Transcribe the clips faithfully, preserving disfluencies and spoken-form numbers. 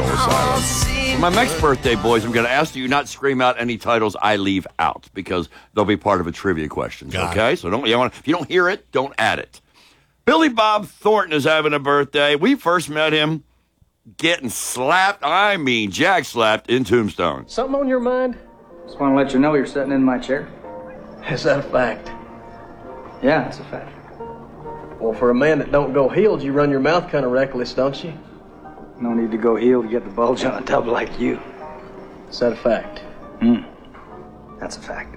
Soul Asylum. For my next birthday, boys, I'm going to ask that you not scream out any titles I leave out because they'll be part of a trivia question. Got okay? it. So don't, you want, if you don't hear it, don't add it. Billy Bob Thornton is having a birthday. We first met him getting slapped, I mean jack slapped in Tombstone. Something on your mind? Just want to let you know you're sitting in my chair. Is that a fact? Yeah, it's a fact. Well, for a man that don't go heeled, you run your mouth kind of reckless, don't you? No need to go heel to get the bulge on a tub like you. Is that a fact? Hmm. That's a fact.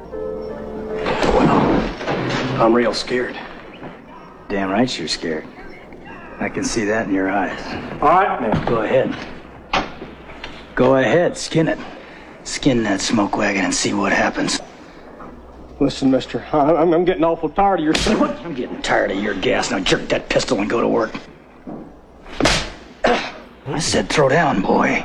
Well, I'm real scared. Damn right you're scared. I can see that in your eyes. All right, now, go ahead. Go ahead, skin it. Skin that smoke wagon and see what happens. Listen, mister, I'm, I'm getting awful tired of your... I'm getting tired of your gas. Now jerk that pistol and go to work. I said throw down, boy.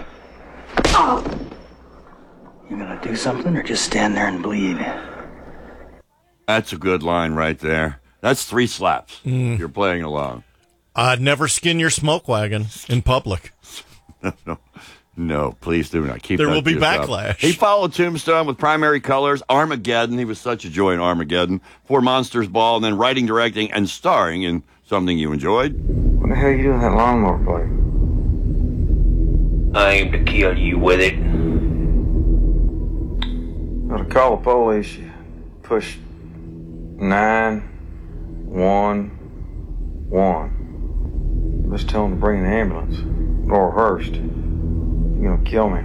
You gonna do something or just stand there and bleed? That's a good line right there. That's three slaps. Mm. You're playing along. Uh, never skin your smoke wagon in public. no, no, no, please do not. Keep there that will be to yourself. backlash. He followed Tombstone with Primary Colors, Armageddon. He was such a joy in Armageddon. For Monsters Ball, and then writing, directing, and starring in something you enjoyed. What the hell are you doing that lawnmower play? I aim to kill you with it. Well, to call the police, you push nine one one. Just tell them to bring an ambulance. Or Hurst. You're gonna kill me.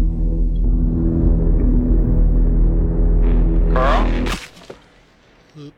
Carl? Oops.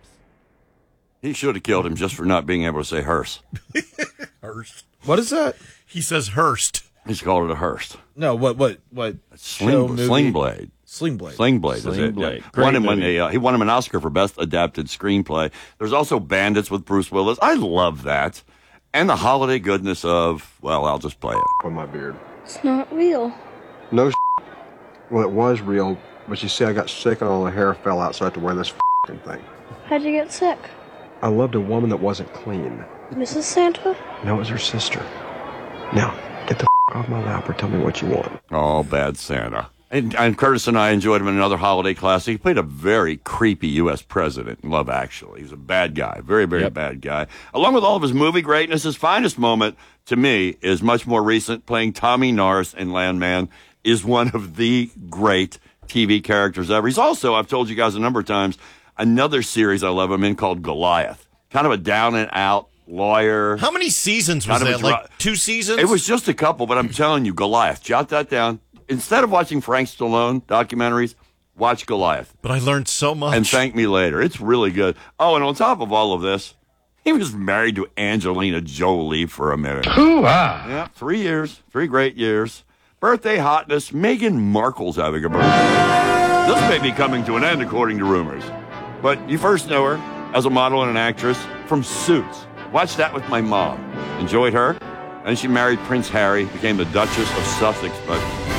He should have killed him just for not being able to say hearse. Hearst. What is that? He says Hearst. He's called it a hearse. No, what, what, what? Sling, Sling Blade. Sling Blade. Sling Blade. Sling is it? Blade. Yeah. Won him when they, uh, he won him an Oscar for Best Adapted Screenplay. There's also Bandits with Bruce Willis. I love that. And the holiday goodness of, well, I'll just play it. On my beard. It's not real. No Well, it was real, but you see, I got sick and all the hair fell out, so I had to wear this f***ing thing. How'd you get sick? I loved a woman that wasn't clean. Missus Santa? No, it was her sister. Now, get the f*** off my lap or tell me what you want. Oh, bad Santa. And, and Curtis and I enjoyed him in another holiday classic. He played a very creepy U S president in Love Actually. He's a bad guy, very, very yep. bad guy. Along with all of his movie greatness, his finest moment, to me, is much more recent. Playing Tommy Norris in Landman is one of the great T V characters ever. He's also, I've told you guys a number of times, another series I love him in called Goliath. Kind of a down-and-out lawyer. How many seasons was that? Like two seasons? It was just a couple, but I'm telling you, Goliath. Jot that down. Instead of watching Frank Stallone documentaries, watch Goliath. But I learned so much. And thank me later. It's really good. Oh, and on top of all of this, he was married to Angelina Jolie for a minute. Hoo-ah. Yeah, three years. Three great years. Birthday hotness. Meghan Markle's having a birthday. This may be coming to an end, according to rumors. But you first know her as a model and an actress from Suits. Watched that with my mom. Enjoyed her. And she married Prince Harry, became the Duchess of Sussex, but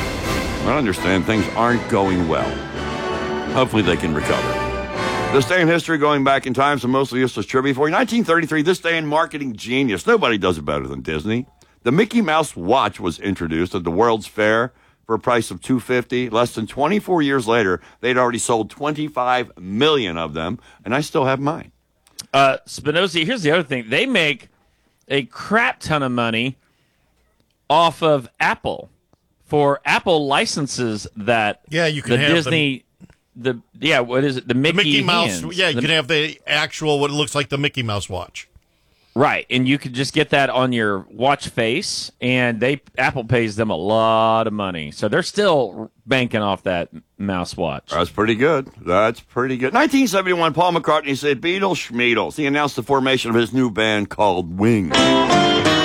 I understand things aren't going well. Hopefully they can recover. This day in history, going back in time, some mostly useless trivia for you. nineteen thirty-three, this day in marketing genius. Nobody does it better than Disney. The Mickey Mouse watch was introduced at the World's Fair for a price of two hundred fifty dollars. Less than twenty-four years later, they'd already sold twenty-five million of them, and I still have mine. Uh, Spinozzi, here's the other thing. They make a crap ton of money off of Apple for Apple licenses that yeah, you can the have Disney, the, the yeah, what is it? The Mickey, the Mickey Mouse. hands. Yeah, you the, can have the actual what looks like the Mickey Mouse watch. Right, and you could just get that on your watch face, and they Apple pays them a lot of money, so they're still banking off that mouse watch. That's pretty good. That's pretty good. nineteen seventy-one, Paul McCartney said, Beatles, Schmeatles. He announced the formation of his new band called Wings.